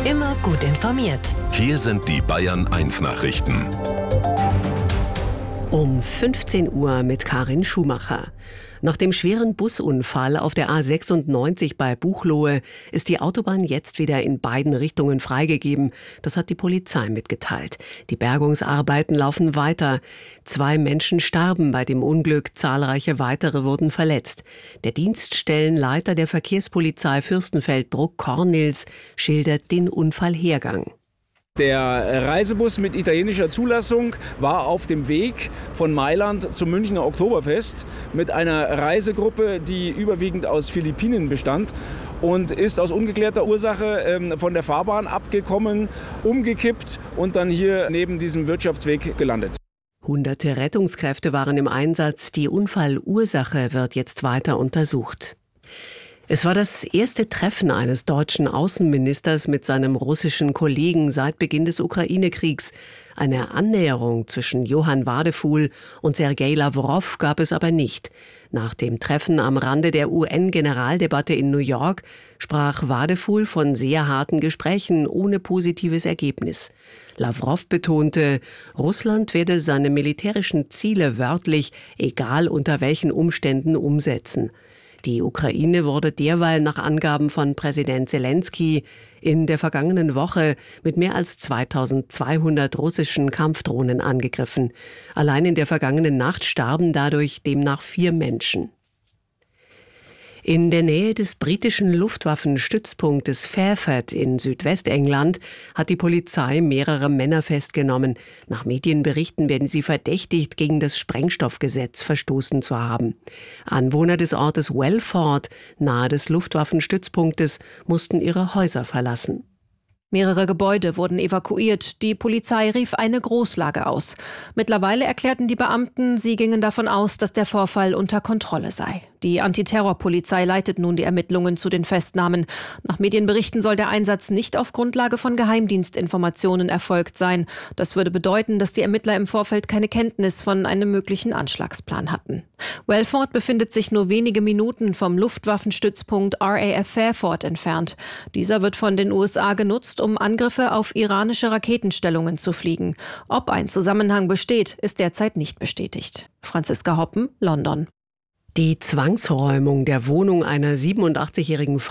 Immer gut informiert. Hier sind die Bayern 1 Nachrichten. Um 15 Uhr mit Karin Schumacher. Nach dem schweren Busunfall auf der A96 bei Buchloe ist die Autobahn jetzt wieder in beiden Richtungen freigegeben. Das hat die Polizei mitgeteilt. Die Bergungsarbeiten laufen weiter. 2 Menschen starben bei dem Unglück, zahlreiche weitere wurden verletzt. Der Dienststellenleiter der Verkehrspolizei Fürstenfeldbruck, Cornils, schildert den Unfallhergang. Der Reisebus mit italienischer Zulassung war auf dem Weg von Mailand zum Münchner Oktoberfest mit einer Reisegruppe, die überwiegend aus Philippinen bestand und ist aus ungeklärter Ursache von der Fahrbahn abgekommen, umgekippt und dann hier neben diesem Wirtschaftsweg gelandet. Hunderte Rettungskräfte waren im Einsatz. Die Unfallursache wird jetzt weiter untersucht. Es war das erste Treffen eines deutschen Außenministers mit seinem russischen Kollegen seit Beginn des Ukraine-Kriegs. Eine Annäherung zwischen Johann Wadefuhl und Sergei Lawrow gab es aber nicht. Nach dem Treffen am Rande der UN-Generaldebatte in New York sprach Wadefuhl von sehr harten Gesprächen ohne positives Ergebnis. Lawrow betonte, Russland werde seine militärischen Ziele wörtlich, egal unter welchen Umständen, umsetzen. Die Ukraine wurde derweil nach Angaben von Präsident Zelensky in der vergangenen Woche mit mehr als 2200 russischen Kampfdrohnen angegriffen. Allein in der vergangenen Nacht starben dadurch demnach 4 Menschen. In der Nähe des britischen Luftwaffenstützpunktes Fairford in Südwestengland hat die Polizei mehrere Männer festgenommen. Nach Medienberichten werden sie verdächtigt, gegen das Sprengstoffgesetz verstoßen zu haben. Anwohner des Ortes Welford, nahe des Luftwaffenstützpunktes, mussten ihre Häuser verlassen. Mehrere Gebäude wurden evakuiert. Die Polizei rief eine Großlage aus. Mittlerweile erklärten die Beamten, sie gingen davon aus, dass der Vorfall unter Kontrolle sei. Die Antiterrorpolizei leitet nun die Ermittlungen zu den Festnahmen. Nach Medienberichten soll der Einsatz nicht auf Grundlage von Geheimdienstinformationen erfolgt sein. Das würde bedeuten, dass die Ermittler im Vorfeld keine Kenntnis von einem möglichen Anschlagsplan hatten. Welford befindet sich nur wenige Minuten vom Luftwaffenstützpunkt RAF Fairford entfernt. Dieser wird von den USA genutzt, um Angriffe auf iranische Raketenstellungen zu fliegen. Ob ein Zusammenhang besteht, ist derzeit nicht bestätigt. Franziska Hoppen, London. Die Zwangsräumung der Wohnung einer 87-jährigen Frau